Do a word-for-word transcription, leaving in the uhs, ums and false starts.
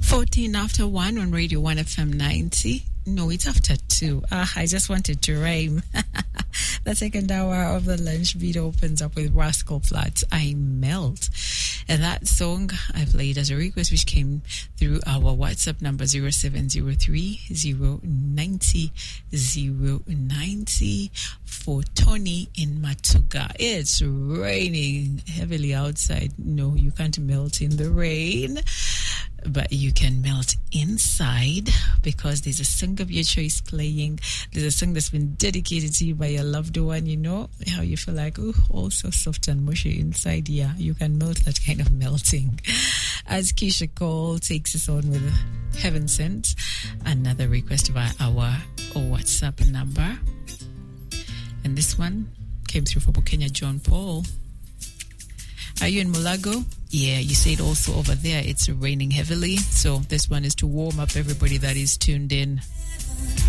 fourteen after one on Radio one F M ninety. No, it's after two. Ah, I just wanted to rhyme. The second hour of the lunch beat opens up with Rascal Flatts, I Melt. And that song I played as a request, which came through our WhatsApp number zero seven zero three zero nine zero zero nine zero for Tony in Matuga. It's raining heavily outside. No, you can't melt in the rain, but you can melt inside because there's a song of your choice playing. There's a song that's been dedicated to you by your loved one. You know how you feel like, oh, all so soft and mushy inside. Yeah, you can melt that kind of melting. As Keisha Cole takes us on with Heaven Sent, another request via our WhatsApp number. And this one came through for Bukenya John Paul. Are you in Mulago? Yeah, you said also over there it's raining heavily. So this one is to warm up everybody that is tuned in.